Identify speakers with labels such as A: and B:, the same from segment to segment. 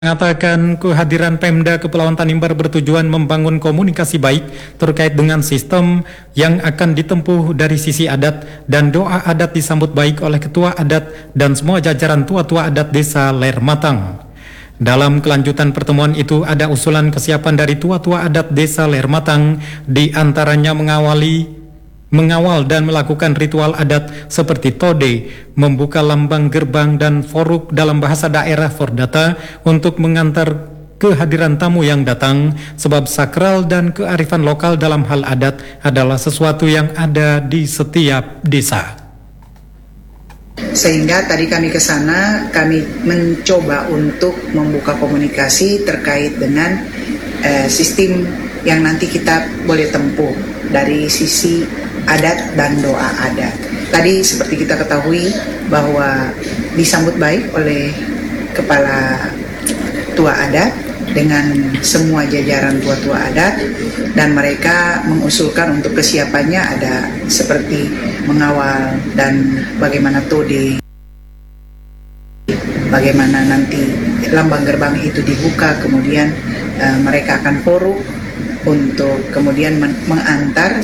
A: mengatakan kehadiran Pemda Kepulauan Tanimbar bertujuan membangun komunikasi baik terkait dengan sistem yang akan ditempuh dari sisi adat, dan doa adat disambut baik oleh ketua adat dan semua jajaran tua-tua adat desa Lermatang. Dalam kelanjutan pertemuan itu ada usulan kesiapan dari tua-tua adat desa Lermatang, di antaranya mengawal dan melakukan ritual adat seperti tode, membuka lambang gerbang dan foruk dalam bahasa daerah Fordata untuk mengantar kehadiran tamu yang datang, sebab sakral dan kearifan lokal dalam hal adat adalah sesuatu yang ada di setiap desa.
B: Sehingga tadi kami ke sana, kami mencoba untuk membuka komunikasi terkait dengan sistem yang nanti kita boleh tempuh dari sisi adat dan doa adat. Tadi seperti kita ketahui bahwa disambut baik oleh kepala tua adat dengan semua jajaran tua-tua adat, dan mereka mengusulkan untuk kesiapannya ada seperti mengawal dan bagaimana tode, bagaimana nanti lambang gerbang itu dibuka, kemudian mereka akan foruk untuk kemudian mengantar.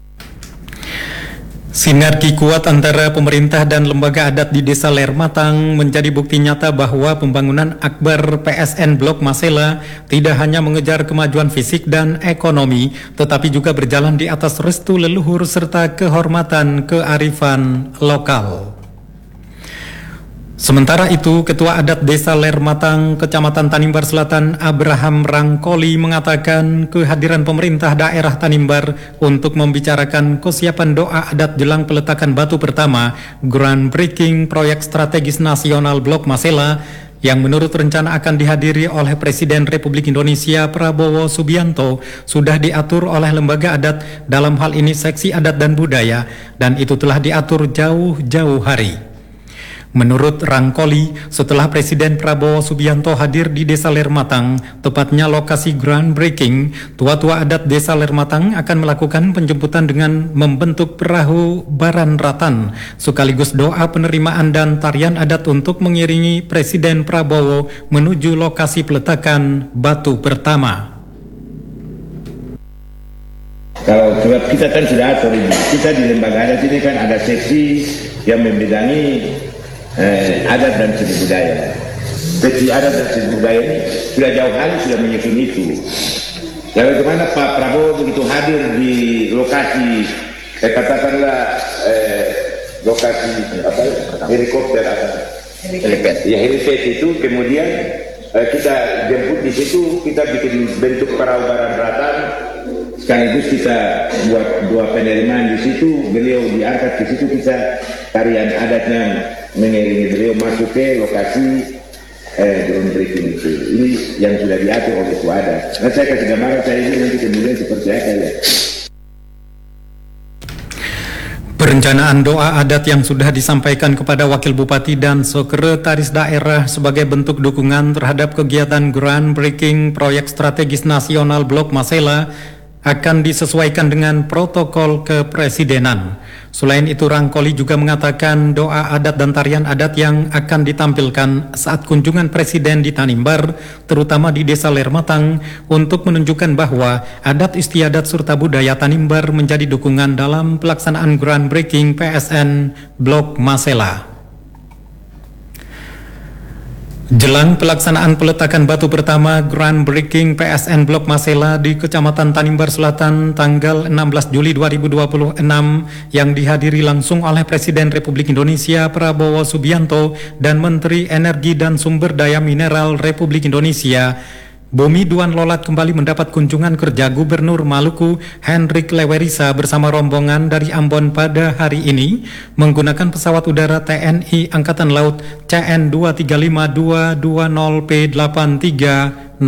A: Sinergi kuat antara pemerintah dan lembaga adat di Desa Lermatang menjadi bukti nyata bahwa pembangunan akbar PSN Blok Masela tidak hanya mengejar kemajuan fisik dan ekonomi, tetapi juga berjalan di atas restu leluhur serta kehormatan kearifan lokal. Sementara itu, Ketua Adat Desa Lermatang, Kecamatan Tanimbar Selatan, Abraham Rangkoli mengatakan kehadiran pemerintah daerah Tanimbar untuk membicarakan kesiapan doa adat jelang peletakan batu pertama groundbreaking proyek strategis nasional Blok Masela yang menurut rencana akan dihadiri oleh Presiden Republik Indonesia Prabowo Subianto sudah diatur oleh lembaga adat, dalam hal ini Seksi Adat dan Budaya, dan itu telah diatur jauh-jauh hari. Menurut Rangkoli, setelah Presiden Prabowo Subianto hadir di Desa Lermatang, tepatnya lokasi groundbreaking, tua-tua adat Desa Lermatang akan melakukan penjemputan dengan membentuk perahu baran ratan, sekaligus doa penerimaan dan tarian adat untuk mengiringi Presiden Prabowo menuju lokasi peletakan batu pertama.
C: Kalau sebab kita kan sudah atur ini, kita di lembaga adat ini kan ada seksi yang membidangi adat dan seni budaya. Seksi adat dan seni budaya ini sudah jauh hari sudah menyusun itu. Dan bagaimana Pak Prabowo begitu hadir di lokasi, katakanlah lokasi helikopter helipad. Ya, helipad itu kemudian kita jemput di situ, kita bikin bentuk perahu baran ratan, sekaligus kita buat dua penerimaan di situ, beliau diangkat di situ, kita tarian adatnya mengiringi beliau masuk ke lokasi groundbreaking itu. Ini yang sudah diatur oleh tua adat. Nah, saya kasih gambaran saya ini nanti kemudian seperti apa ya.
A: Perencanaan doa adat yang sudah disampaikan kepada Wakil Bupati dan Sekretaris Daerah sebagai bentuk dukungan terhadap kegiatan groundbreaking proyek strategis nasional Blok Masela akan disesuaikan dengan protokol kepresidenan. Selain itu, Rangkoli juga mengatakan doa adat dan tarian adat yang akan ditampilkan saat kunjungan Presiden di Tanimbar, terutama di Desa Lermatang, untuk menunjukkan bahwa adat istiadat serta budaya Tanimbar menjadi dukungan dalam pelaksanaan groundbreaking PSN Blok Masela. Jelang pelaksanaan peletakan batu pertama groundbreaking PSN Blok Masela di Kecamatan Tanimbar Selatan tanggal 16 Juli 2026 yang dihadiri langsung oleh Presiden Republik Indonesia Prabowo Subianto dan Menteri Energi dan Sumber Daya Mineral Republik Indonesia, Bumi Duan Lolat kembali mendapat kunjungan kerja Gubernur Maluku Hendrik Lewerisa bersama rombongan dari Ambon pada hari ini menggunakan pesawat udara TNI Angkatan Laut CN235-220P8301.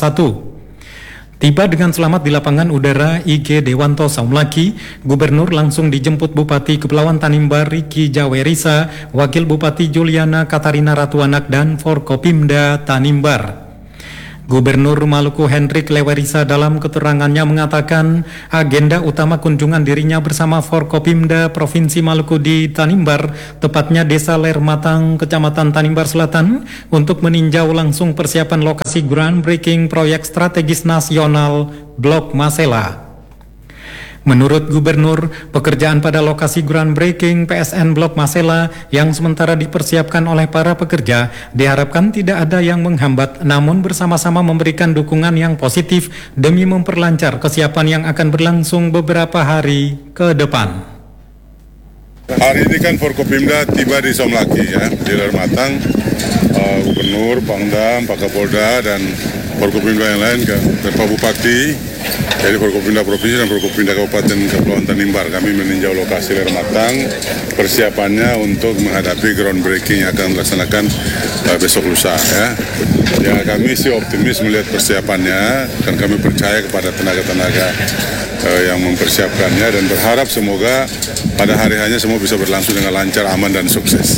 A: Tiba dengan selamat di lapangan udara IG Dewanto Saumlaki, Gubernur langsung dijemput Bupati Kepulauan Tanimbar Riki Jawerisa, Wakil Bupati Juliana Katarina Ratuanak, dan Forkopimda Tanimbar. Gubernur Maluku Hendrik Lewerisa dalam keterangannya mengatakan agenda utama kunjungan dirinya bersama Forkopimda Provinsi Maluku di Tanimbar, tepatnya Desa Lermatang, Kecamatan Tanimbar Selatan, untuk meninjau langsung persiapan lokasi groundbreaking proyek strategis nasional Blok Masela. Menurut Gubernur, pekerjaan pada lokasi groundbreaking PSN Blok Masela yang sementara dipersiapkan oleh para pekerja diharapkan tidak ada yang menghambat, namun bersama-sama memberikan dukungan yang positif demi memperlancar kesiapan yang akan berlangsung beberapa hari ke depan.
D: Hari ini kan Forkopimda tiba di Somlaki ya, di Lermatang, Gubernur, Pangdam, Pak Kapolda dan Forkopimda yang lain, Pak Bupati, jadi Forkopimda Provinsi dan Forkopimda Kabupaten Kepulauan Tanimbar. Kami meninjau lokasi Lermatang, persiapannya untuk menghadapi groundbreaking yang akan dilaksanakan besok lusa ya. Ya kami sih optimis melihat persiapannya dan kami percaya kepada tenaga-tenaga yang mempersiapkannya dan berharap semoga pada hari-harinya semua bisa berlangsung dengan lancar, aman dan sukses.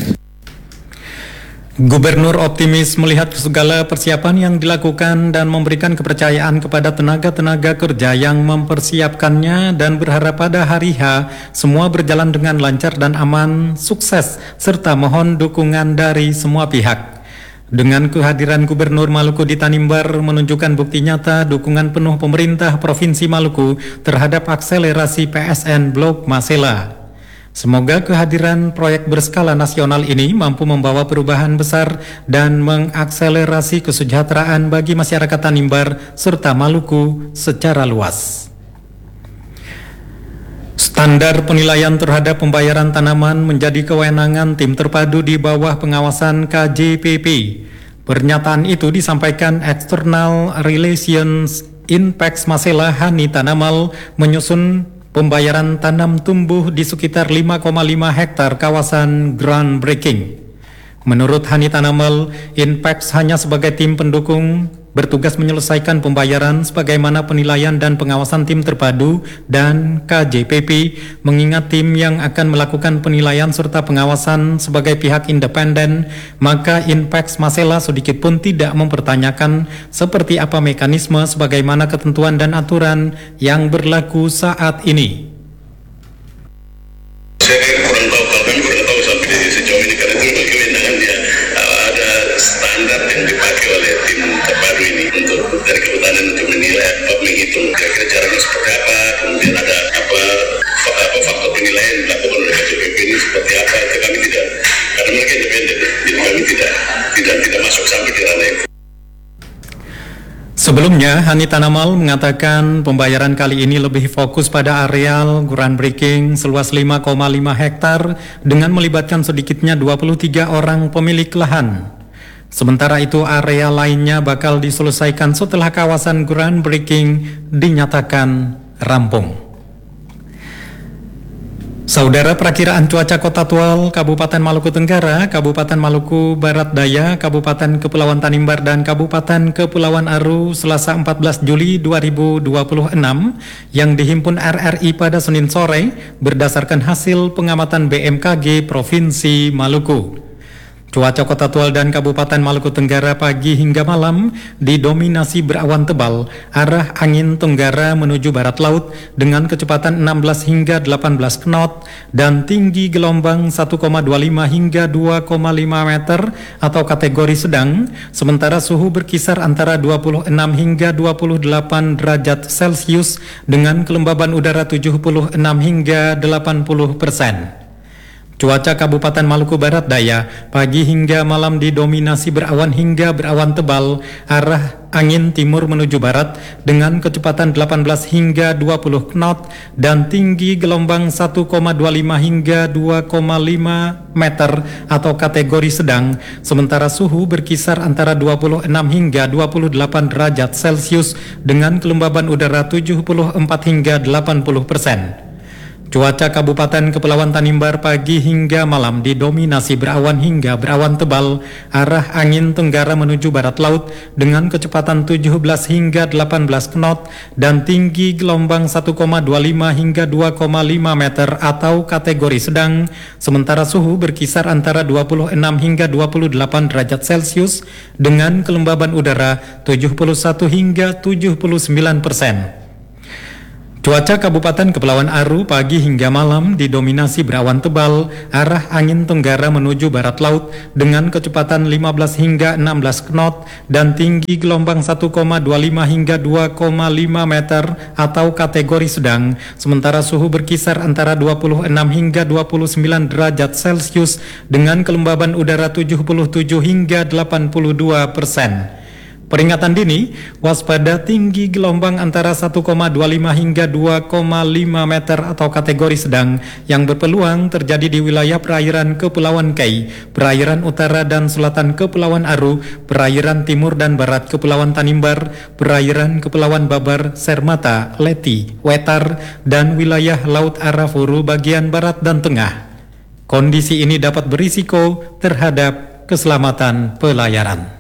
A: Gubernur optimis melihat segala persiapan yang dilakukan dan memberikan kepercayaan kepada tenaga-tenaga kerja yang mempersiapkannya dan berharap pada hari H semua berjalan dengan lancar dan aman, sukses, serta mohon dukungan dari semua pihak. Dengan kehadiran Gubernur Maluku di Tanimbar menunjukkan bukti nyata dukungan penuh pemerintah Provinsi Maluku terhadap akselerasi PSN Blok Masela. Semoga kehadiran proyek berskala nasional ini mampu membawa perubahan besar dan mengakselerasi kesejahteraan bagi masyarakat Tanimbar serta Maluku secara luas. Standar penilaian terhadap pembayaran tanaman menjadi kewenangan tim terpadu di bawah pengawasan KJPP. Pernyataan itu disampaikan External Relations Inpex Masela Hani Tanamal menyusun pembayaran tanam tumbuh di sekitar 5,5 hektar kawasan groundbreaking. Menurut Hani Tanamal, Inpex hanya sebagai tim pendukung bertugas menyelesaikan pembayaran sebagaimana penilaian dan pengawasan tim terpadu dan KJPP, mengingat tim yang akan melakukan penilaian serta pengawasan sebagai pihak independen, maka Inpex Masela sedikit pun tidak mempertanyakan seperti apa mekanisme sebagaimana ketentuan dan aturan yang berlaku saat ini.
E: Saya kurang tahu, kalau kami kurang tahu sampai sejauh ini karena itu kewenangan dia ada standar yang dipakai oleh tim terpadu ini untuk dari kehutanan untuk menilai, menghitung kira-kira caranya seperti apa, kemudian ada apa faktor penilaian dilakukan oleh KJPP ini seperti apa, itu kami tidak, karena mereka independen, jadi kami tidak masuk sampai di ranah itu.
A: Sebelumnya, Hani Tanamal mengatakan pembayaran kali ini lebih fokus pada areal groundbreaking seluas 5,5 hektar dengan melibatkan sedikitnya 23 orang pemilik lahan. Sementara itu, area lainnya bakal diselesaikan setelah kawasan groundbreaking dinyatakan rampung. Saudara, perakiraan cuaca Kota Tual, Kabupaten Maluku Tenggara, Kabupaten Maluku Barat Daya, Kabupaten Kepulauan Tanimbar, dan Kabupaten Kepulauan Aru Selasa 14 Juli 2026 yang dihimpun RRI pada Senin sore berdasarkan hasil pengamatan BMKG Provinsi Maluku. Cuaca Kota Tual dan Kabupaten Maluku Tenggara pagi hingga malam didominasi berawan tebal, arah angin tenggara menuju barat laut dengan kecepatan 16 hingga 18 knot dan tinggi gelombang 1,25 hingga 2,5 meter atau kategori sedang, sementara suhu berkisar antara 26 hingga 28 derajat Celcius dengan kelembaban udara 76 hingga 80%. Cuaca Kabupaten Maluku Barat Daya pagi hingga malam didominasi berawan hingga berawan tebal, arah angin timur menuju barat dengan kecepatan 18 hingga 20 knot dan tinggi gelombang 1,25 hingga 2,5 meter atau kategori sedang, sementara suhu berkisar antara 26 hingga 28 derajat Celcius dengan kelembaban udara 74 hingga 80%. Cuaca Kabupaten Kepulauan Tanimbar pagi hingga malam didominasi berawan hingga berawan tebal, arah angin tenggara menuju barat laut dengan kecepatan 17 hingga 18 knot dan tinggi gelombang 1,25 hingga 2,5 meter atau kategori sedang, sementara suhu berkisar antara 26 hingga 28 derajat Celcius dengan kelembaban udara 71 hingga 79%. Cuaca Kabupaten Kepulauan Aru pagi hingga malam didominasi berawan tebal, arah angin tenggara menuju barat laut dengan kecepatan 15 hingga 16 knot dan tinggi gelombang 1,25 hingga 2,5 meter atau kategori sedang, sementara suhu berkisar antara 26 hingga 29 derajat Celcius dengan kelembaban udara 77 hingga 82%. Peringatan dini, waspada tinggi gelombang antara 1,25 hingga 2,5 meter atau kategori sedang yang berpeluang terjadi di wilayah perairan Kepulauan Kei, perairan utara dan selatan Kepulauan Aru, perairan timur dan barat Kepulauan Tanimbar, perairan Kepulauan Babar, Sermata, Leti, Wetar, dan wilayah Laut Arafuru bagian barat dan tengah. Kondisi ini dapat berisiko terhadap keselamatan pelayaran.